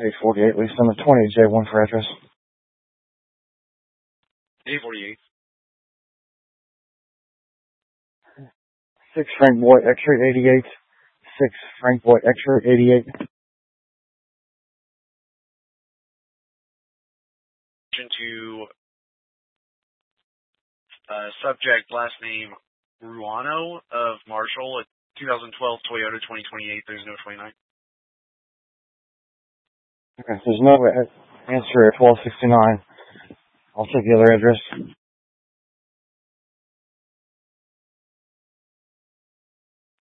848, lease number 20J1 for address. 848. 6 Frank Boyd, X-ray 88. 6 Frank Boyd, X-ray 88. To subject last name Ruano of Marshall, a 2012 Toyota 2028. There's no 29. Okay, there's no answer at 1269. I'll take the other address.